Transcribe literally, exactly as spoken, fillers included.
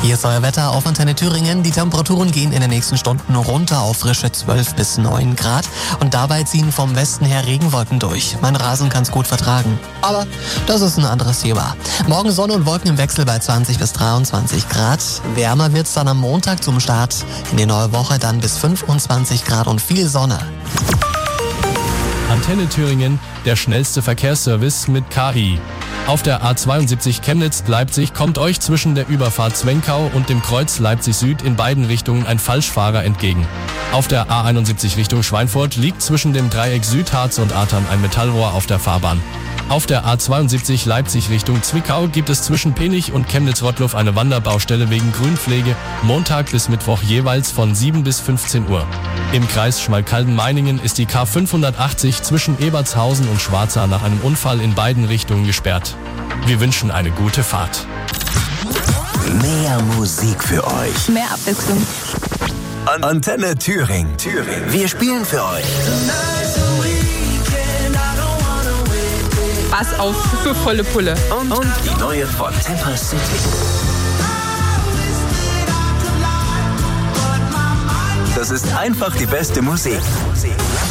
Hier ist euer Wetter auf Antenne Thüringen. Die Temperaturen gehen in den nächsten Stunden runter auf frische zwölf bis neun Grad. Und dabei ziehen vom Westen her Regenwolken durch. Mein Rasen kann es gut vertragen. Aber das ist ein anderes Thema. Morgen Sonne und Wolken im Wechsel bei zwanzig bis dreiundzwanzig Grad. Wärmer wird es dann am Montag zum Start. In die neue Woche dann bis fünfundzwanzig Grad und viel Sonne. Antenne Thüringen, der schnellste Verkehrsservice mit K I. Auf der A zweiundsiebzig Chemnitz-Leipzig kommt euch zwischen der Überfahrt Zwenkau und dem Kreuz Leipzig Süd in beiden Richtungen ein Falschfahrer entgegen. Auf der A einundsiebzig Richtung Schweinfurt liegt zwischen dem Dreieck Südharz und Artern ein Metallrohr auf der Fahrbahn. Auf der A zweiundsiebzig Leipzig Richtung Zwickau gibt es zwischen Penich und Chemnitz-Rottluff eine Wanderbaustelle wegen Grünpflege, Montag bis Mittwoch jeweils von sieben bis fünfzehn Uhr. Im Kreis Schmalkalden-Meiningen ist die K fünfhundertachtzig zwischen Ebertshausen und Schwarza nach einem Unfall in beiden Richtungen gesperrt. Wir wünschen eine gute Fahrt. Mehr Musik für euch. Mehr Abwechslung. An Antenne Thüringen. Thüringen. Wir spielen für euch. Bass auf für volle Pulle. Und, und die neue von Temper City. Das ist einfach die beste Musik.